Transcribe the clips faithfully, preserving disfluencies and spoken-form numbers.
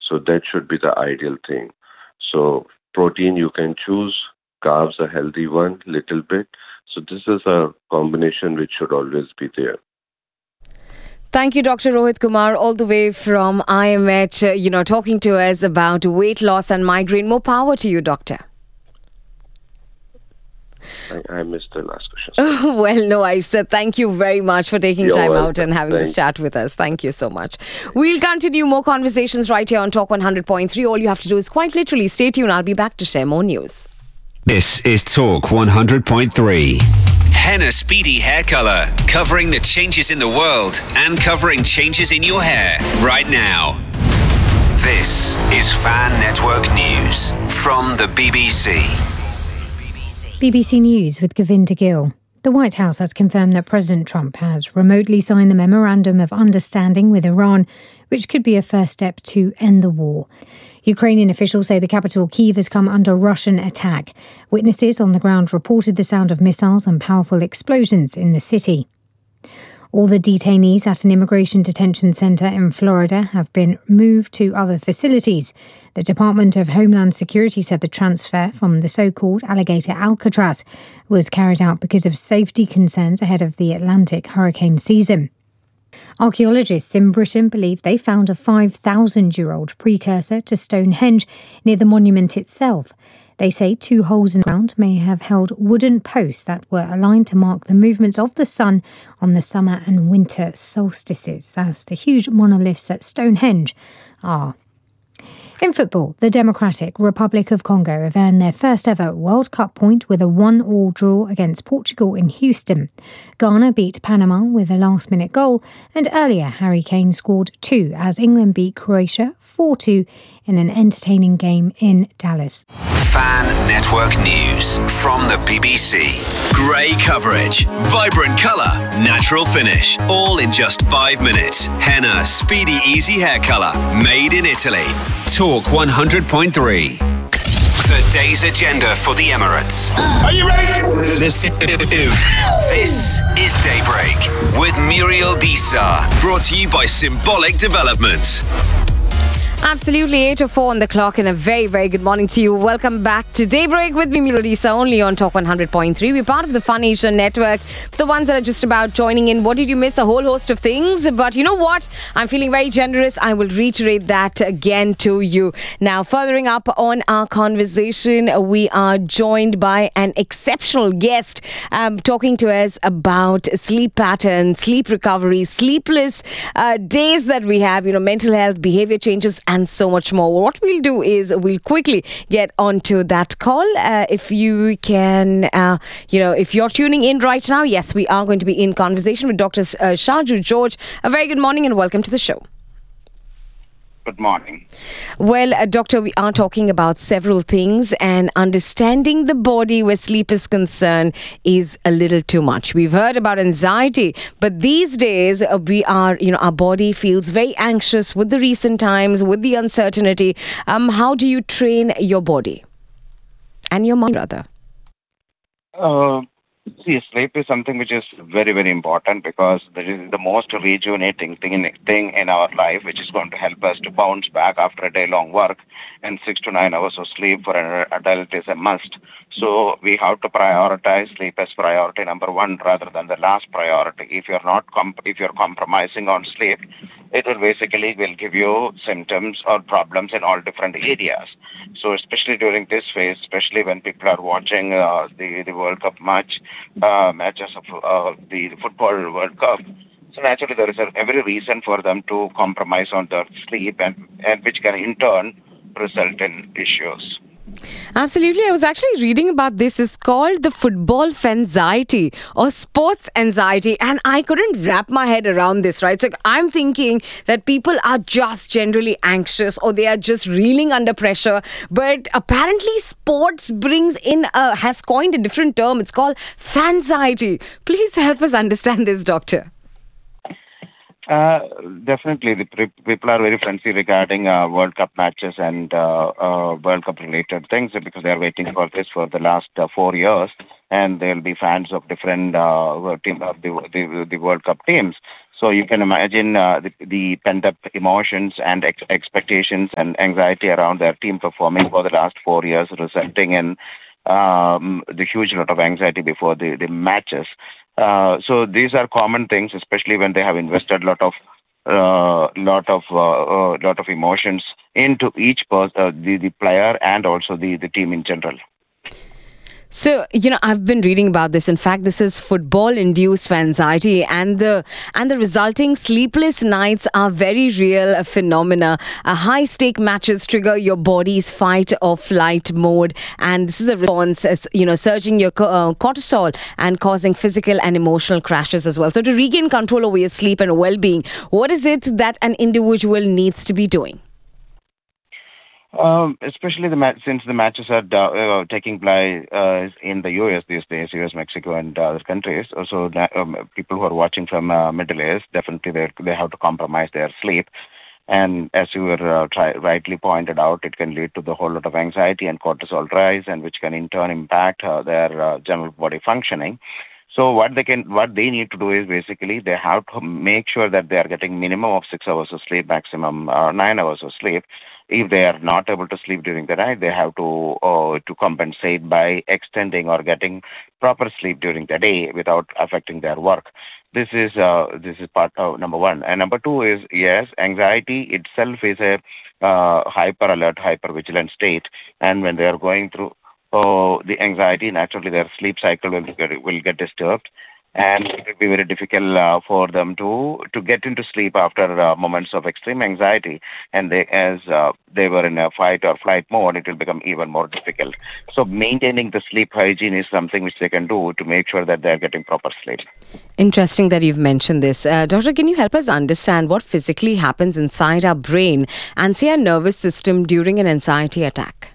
So that should be the ideal thing. So protein you can choose, carbs a healthy one, little bit. So this is a combination which should always be there. Thank you, Doctor Rohit Kumar, all the way from I M H, uh, you know, talking to us about weight loss and migraine. More power to you, Doctor. I, I missed the last question. Well, no, I said thank you very much for taking You're time welcome. out and having Thank this chat with us. Thank you so much. We'll continue more conversations right here on Talk one hundred point three. All you have to do is quite literally stay tuned. I'll be back to share more news. This is Talk one hundred point three. Henna Speedy Hair Color, covering the changes in the world and covering changes in your hair right now. This is Fan Network News from the B B C. B B C News with Govinda Gill. The White House has confirmed that President Trump has remotely signed the Memorandum of Understanding with Iran, which could be a first step to end the war. Ukrainian officials say the capital Kyiv has come under Russian attack. Witnesses on the ground reported the sound of missiles and powerful explosions in the city. All the detainees at an immigration detention centre in Florida have been moved to other facilities. The Department of Homeland Security said the transfer from the so-called Alligator Alcatraz was carried out because of safety concerns ahead of the Atlantic hurricane season. Archaeologists in Britain believe they found a five thousand year old precursor to Stonehenge near the monument itself. They say two holes in the ground may have held wooden posts that were aligned to mark the movements of the sun on the summer and winter solstices, as the huge monoliths at Stonehenge are. In football, the Democratic Republic of Congo have earned their first ever World Cup point with a one-all draw against Portugal in Houston. Ghana beat Panama with a last-minute goal, and earlier Harry Kane scored two as England beat Croatia four two in an entertaining game in Dallas. Fan Network News from the B B C. Grey coverage, vibrant colour, natural finish, all in just five minutes. Henna Speedy Easy Hair Colour, made in Italy. Talk one hundred point three. The day's agenda for the Emirates. Are you ready? This, this is Daybreak with Muriel Disa. Brought to you by Symbolic Development. Absolutely, eight oh four on the clock, and a very, very good morning to you. Welcome back to Daybreak with me, Melodisa, only on Talk one hundred point three. We're part of the Fun Asia Network. For the ones that are just about joining in, what did you miss? A whole host of things. But you know what? I'm feeling very generous. I will reiterate that again to you. Now, furthering up on our conversation, we are joined by an exceptional guest um, talking to us about sleep patterns, sleep recovery, sleepless uh, days that we have, you know, mental health, behavior changes, and so much more. What we'll do is we'll quickly get onto that call. Uh, if you can, uh, you know, if you're tuning in right now, yes, we are going to be in conversation with Doctor Uh, Shaju George. A very good morning and welcome to the show. Good morning. Well, uh, Doctor, we are talking about several things, and understanding the body where sleep is concerned is a little too much. We've heard about anxiety, but these days uh, we are, you know, our body feels very anxious with the recent times, with the uncertainty. Um, how do you train your body and your mind, rather? Uh, see, sleep is something which is very, very important because that is the most rejuvenating thing in, thing in our life, which is going to help us to bounce back after a day-long work. And six to nine hours of sleep for an adult is a must. So we have to prioritize sleep as priority number one rather than the last priority. If you're not comp- if you're compromising on sleep, it will basically will give you symptoms or problems in all different areas. So especially during this phase, especially when people are watching uh, the the World Cup match uh, matches of uh, the football World Cup. So naturally, there is a, every reason for them to compromise on their sleep, and, and which can in turn result in issues. Absolutely. I was actually reading about this. It's called the football anxiety or sports anxiety, and I couldn't wrap my head around this, right? So I'm thinking that people are just generally anxious or they are just reeling under pressure, but apparently sports brings in a, has coined a different term. It's called fanxiety. Please help us understand this, Doctor. Uh, definitely, the pre- people are very frenzy regarding uh, World Cup matches and uh, uh, World Cup related things because they are waiting for this for the last uh, four years, and they'll be fans of different uh, team of the, the the World Cup teams. So you can imagine uh, the, the pent-up emotions and ex- expectations and anxiety around their team performing for the last four years, resulting in um, the huge lot of anxiety before the, the matches. Uh, so these are common things, especially when they have invested a lot of uh, lot of uh, uh, lot of emotions into each pers- uh, the the player and also the the team in general. So, you know, I've been reading about this. In fact, this is football-induced anxiety, and the and the resulting sleepless nights are very real phenomena. Uh, high-stake matches trigger your body's fight or flight mode, and this is a response, as, you know, surging your co- uh, cortisol and causing physical and emotional crashes as well. So, to regain control over your sleep and well-being, what is it that an individual needs to be doing? Um, especially the match, since the matches are uh, taking place uh, in the U S these days, U S, Mexico, and other countries. Also, um, people who are watching from uh, Middle East, definitely they they have to compromise their sleep. And as you were uh, try, rightly pointed out, it can lead to the whole lot of anxiety and cortisol rise, and which can in turn impact uh, their uh, general body functioning. So what they can, what they need to do is basically they have to make sure that they are getting minimum of six hours of sleep, maximum uh, nine hours of sleep. If they are not able to sleep during the night, they have to uh, to compensate by extending or getting proper sleep during the day without affecting their work. This is uh, this is part of number one. And number two is, yes, anxiety itself is a uh, hyper alert, hyper vigilant state, and when they are going through uh, the anxiety, naturally their sleep cycle will get, will get disturbed, and it will be very difficult uh, for them to to get into sleep after uh, moments of extreme anxiety. And they, as uh, they were in a fight or flight mode, it will become even more difficult. So maintaining the sleep hygiene is something which they can do to make sure that they are getting proper sleep. Interesting that you've mentioned this. Uh, doctor, can you help us understand what physically happens inside our brain and, say, our nervous system during an anxiety attack?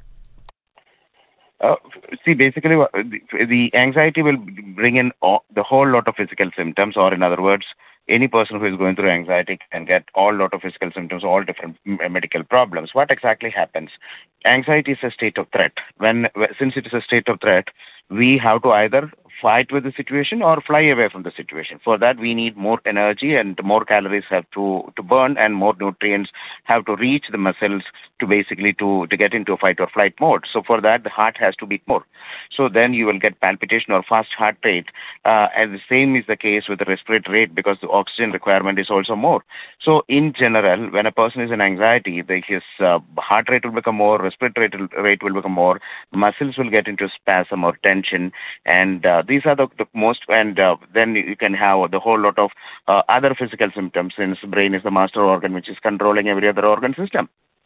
Uh, see, basically, uh, the, the anxiety will bring in all, the whole lot of physical symptoms, or in other words, any person who is going through anxiety can get all lot of physical symptoms, all different medical problems. What exactly happens? Anxiety is a state of threat. When, since it is a state of threat, we have to either fight with the situation or fly away from the situation. For that, we need more energy, and more calories have to, to burn, and more nutrients have to reach the muscles to basically to, to get into a fight or flight mode. So for that, the heart has to beat more. So then you will get palpitation or fast heart rate. Uh, and the same is the case with the respiratory rate, because the oxygen requirement is also more. So in general, when a person is in anxiety, the, his uh, heart rate will become more, respiratory rate will become more, muscles will get into spasm or tension, and uh, these are the, the most, and uh, then you can have the whole lot of uh, other physical symptoms, since the brain is the master organ which is controlling every other organ system.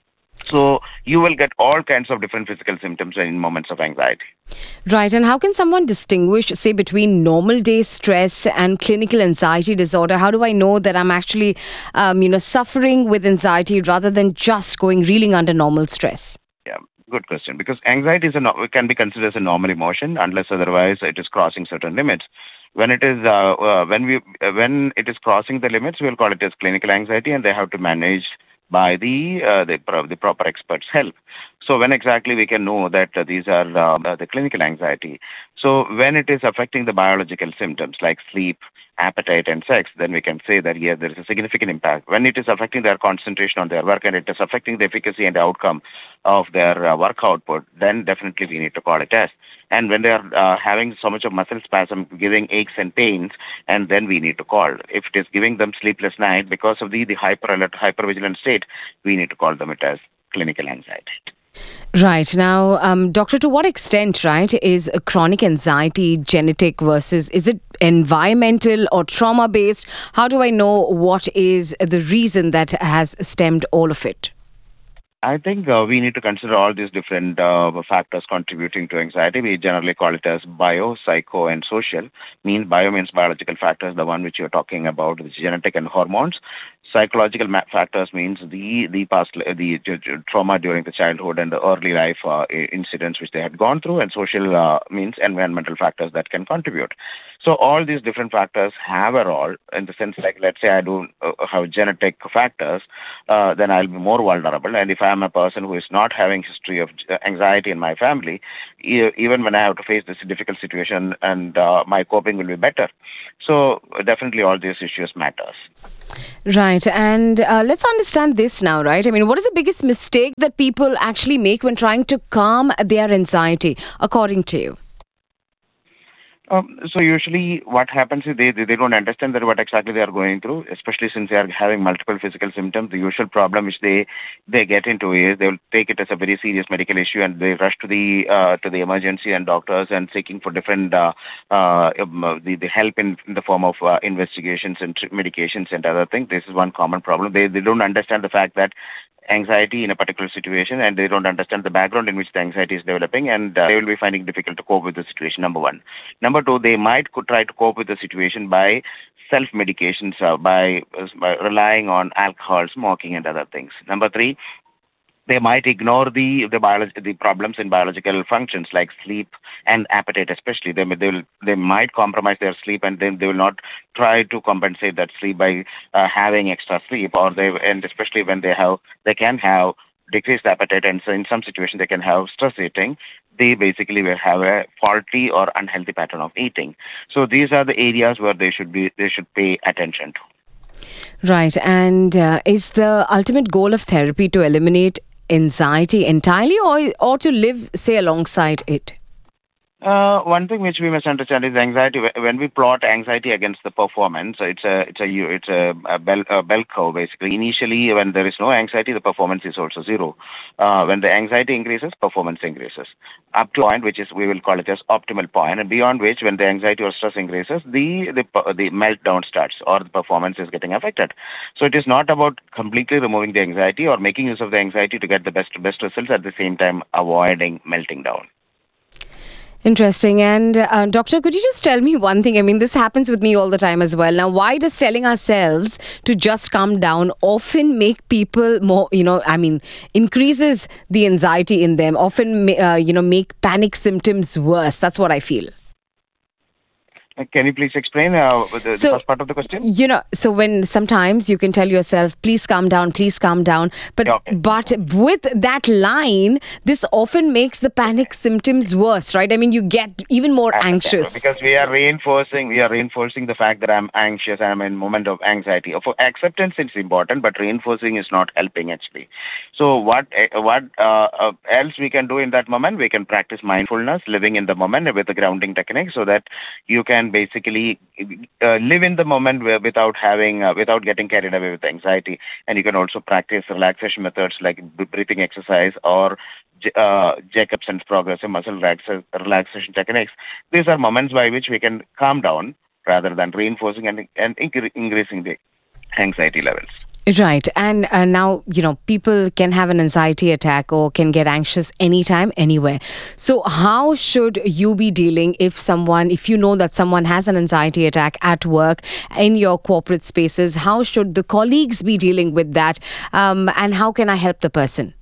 So you will get all kinds of different physical symptoms in moments of anxiety. Right. And how can someone distinguish, say, between normal day stress and clinical anxiety disorder? How do I know that I'm actually, um, you know, suffering with anxiety rather than just going reeling under normal stress? Yeah, good question. Because anxiety is a no- can be considered as a normal emotion unless otherwise it is crossing certain limits. When it is uh, uh, when we uh, when it is crossing the limits, we'll call it as clinical anxiety, and they have to manage by the uh, the, pro- the proper experts' help. So when exactly we can know that uh, these are uh, the clinical anxiety? So when it is affecting the biological symptoms like sleep, appetite, and sex, then we can say that, yes, there is a significant impact. When it is affecting their concentration on their work, and it is affecting the efficacy and outcome of their uh, work output, then definitely we need to call it as. And when they are uh, having so much of muscle spasm, giving aches and pains, and then we need to call. If it is giving them sleepless night because of the, the hyper alert, hyper vigilant state, we need to call them it as clinical anxiety. Right. Now, um, doctor, to what extent, right, is a chronic anxiety genetic versus, is it environmental or trauma-based? How do I know what is the reason that has stemmed all of it? I think uh, we need to consider all these different uh, factors contributing to anxiety. We generally call it as bio, psycho, and social. Means bio means biological factors, the one which you're talking about, which is genetic and hormones. Psychological ma- factors means the the past the trauma during the childhood and the early life uh, incidents which they had gone through, and social uh, means environmental factors that can contribute. So all these different factors have a role in the sense, like, let's say I do uh, have genetic factors, uh, then I'll be more vulnerable. And if I'm a person who is not having history of anxiety in my family, e- even when I have to face this difficult situation, and uh, my coping will be better. So definitely all these issues matters. Right. And uh, let's understand this now, right? I mean, what is the biggest mistake that people actually make when trying to calm their anxiety, according to you? Um, so usually what happens is they, they they don't understand that what exactly they are going through, especially since they are having multiple physical symptoms. The usual problem which they they get into is they will take it as a very serious medical issue, and they rush to the uh, to the emergency and doctors and seeking for different uh, uh, um, the, the help in, in the form of uh, investigations and tr- medications and other things. This is one common problem. They they don't understand the fact that anxiety in a particular situation, and they don't understand the background in which the anxiety is developing, and uh, they will be finding it difficult to cope with the situation, number one. Number two, they might could try to cope with the situation by self-medications, uh, by, uh, by relying on alcohol, smoking, and other things. Number three, they might ignore the the, biolog- the problems in biological functions like sleep and appetite, especially. They may, they will they might compromise their sleep, and then they will not try to compensate that sleep by uh, having extra sleep, or they and especially when they have they can have decreased appetite, and so in some situations they can have stress eating. They basically will have a faulty or unhealthy pattern of eating. So these are the areas where they should be they should pay attention to. Right. And uh, is the ultimate goal of therapy to eliminate anxiety entirely, or or to live, say, alongside it? Uh, one thing which we must understand is anxiety. When we plot anxiety against the performance, it's a it's a it's a, a bell a bell curve basically. Initially, when there is no anxiety, the performance is also zero. Uh, when the anxiety increases, performance increases up to a point which is we will call it as optimal point, and beyond which, when the anxiety or stress increases, the the the meltdown starts, or the performance is getting affected. So it is not about completely removing the anxiety or making use of the anxiety to get the best best results, at the same time avoiding melting down. Interesting. And uh, doctor, could you just tell me one thing? I mean, this happens with me all the time as well. Now, why does telling ourselves to just calm down often make people more, you know, I mean, increases the anxiety in them, often, uh, you know, make panic symptoms worse? That's what I feel. Can you please explain uh, the, so, the first part of the question? You know, so when sometimes you can tell yourself, please calm down, please calm down. But yeah, okay. but with that line, this often makes the panic symptoms worse, right? I mean, you get even more anxious. Because we are reinforcing, we are reinforcing the fact that I'm anxious, I'm in a moment of anxiety. For acceptance, it's important, but reinforcing is not helping actually. So what what uh, uh, else we can do in that moment? We can practice mindfulness, living in the moment with the grounding technique, so that you can basically uh, live in the moment without having uh, without getting carried away with anxiety. And you can also practice relaxation methods like breathing exercise or uh, Jacobson's progressive muscle relax- relaxation techniques. These are moments by which we can calm down rather than reinforcing and, and incre- increasing the anxiety levels. Right. And uh, now, you know, people can have an anxiety attack or can get anxious anytime, anywhere. So how should you be dealing if someone, if you know that someone has an anxiety attack at work, in your corporate spaces? How should the colleagues be dealing with that? Um, and how can I help the person?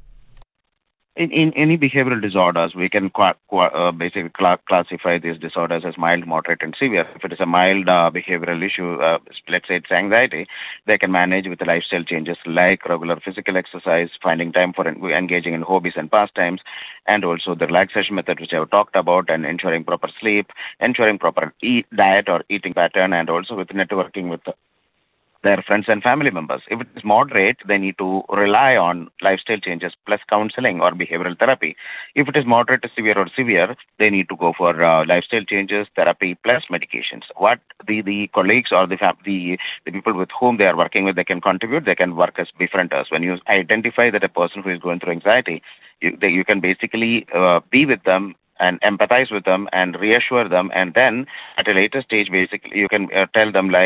In, in any behavioral disorders, we can qu- qu- uh, basically cl- classify these disorders as mild, moderate, and severe. If it is a mild uh, behavioral issue, uh, let's say it's anxiety, they can manage with the lifestyle changes like regular physical exercise, finding time for en- engaging in hobbies and pastimes, and also the relaxation method which I have talked about, and ensuring proper sleep, ensuring proper eat, diet or eating pattern, and also with networking with the their friends and family members. If it is moderate, they need to rely on lifestyle changes plus counseling or behavioral therapy. If it is moderate to severe or severe, they need to go for uh, lifestyle changes, therapy plus medications. What the, the colleagues or the, the the people with whom they are working with, they can contribute, they can work as befrienders. When you identify that a person who is going through anxiety, you, they, you can basically uh, be with them and empathize with them and reassure them, and then at a later stage basically you can uh, tell them like,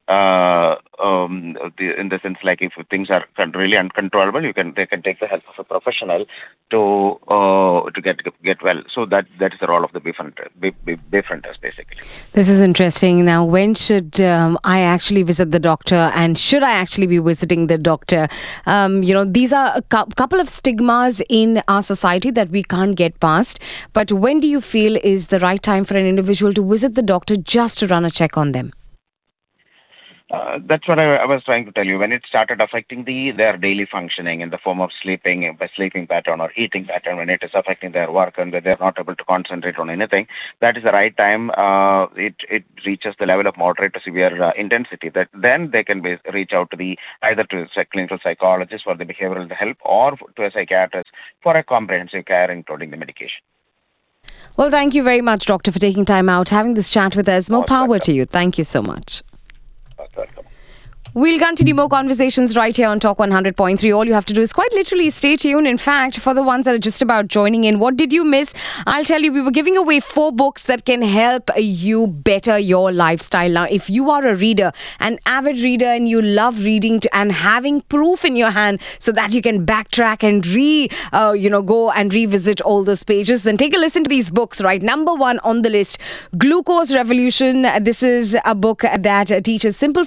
uh, um, the, in the sense like if things are con- really uncontrollable, you can they can take the help of a professional to uh, to get get well. So that that is the role of the befrienders, befrienders basically. This is interesting. Now, when should um, I actually visit the doctor, and should I actually be visiting the doctor? Um, you know, these are a cu- couple of stigmas in our society that we can't get past. But when do you feel is the right time for an individual to visit the doctor just to run a check on them? Uh, that's what I, I was trying to tell you. When it started affecting the their daily functioning in the form of sleeping, by sleeping pattern or eating pattern, when it is affecting their work and they're not able to concentrate on anything, that is the right time. Uh, it it reaches the level of moderate to severe uh, intensity. That then they can be, reach out to the either to a clinical psychologist for the behavioral help or to a psychiatrist for a comprehensive care, including the medication. Well, thank you very much, Doctor, for taking time out, having this chat with us. More Most power welcome. to you. Thank you so much. Welcome. We'll continue more conversations right here on Talk one hundred point three. All you have to do is quite literally stay tuned. In fact, for the ones that are just about joining in, what did you miss? I'll tell you, we were giving away four books that can help you better your lifestyle. Now, if you are a reader, an avid reader, and you love reading to, and having proof in your hand so that you can backtrack and re, uh, you know, go and revisit all those pages, then take a listen to these books, right? Number one on the list, Glucose Revolution. This is a book that teaches simple